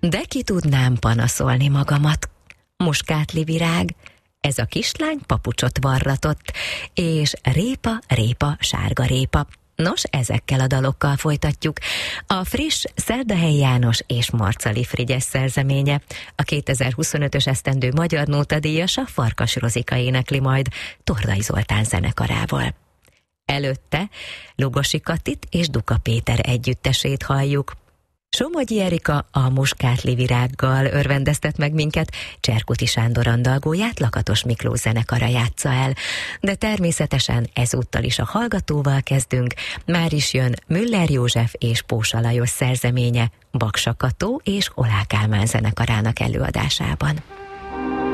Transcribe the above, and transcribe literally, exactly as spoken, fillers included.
De ki tudnám panaszolni magamat. Muskátli virág, ez a kislány papucsot varratott, és répa, répa, sárga répa. Nos, ezekkel a dalokkal folytatjuk. A friss Szerdahelyi János és Marcali Frigyes szerzeménye. A kétezer-huszonötös esztendő magyar nótadíjasa Farkas Rozika énekli majd Tordai Zoltán zenekarával. Előtte Lugosi Katit és Duka Péter együttesét halljuk. Somogyi Erika a Muskátli virággal örvendeztet meg minket, Cserkuti Sándor andalgóját Lakatos Miklós zenekara játsza el. De természetesen ezúttal is a hallgatóval kezdünk. Már is jön Müller József és Pósa Lajos szerzeménye Baksa Kató és Oláh Kálmán zenekarának előadásában.